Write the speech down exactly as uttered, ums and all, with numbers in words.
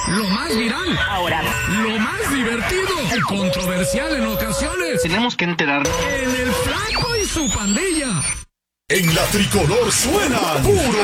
Lo más viral. Ahora. Lo más divertido. Y controversial en ocasiones. Tenemos que enterarnos. En el Flaco y su pandilla. En la tricolor suena puro